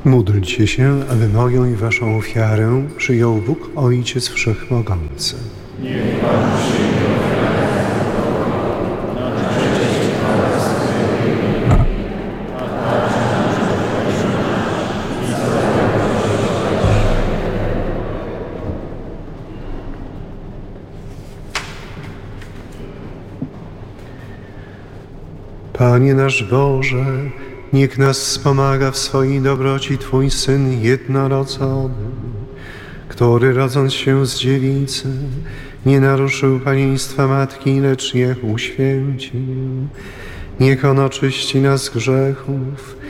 Módlcie się, aby moją i waszą ofiarę przyjął Bóg Ojciec Wszechmogący. Niech Pan przyjmie ofiarę na cześć i chwałę swojego imienia, a także na przebaczenie i całego życia. Panie nasz Boże, niech nas wspomaga w swojej dobroci Twój Syn jednorodzony, który rodząc się z dziewicy, nie naruszył panieństwa Matki, lecz je uświęcił. Niech On oczyści nas z grzechów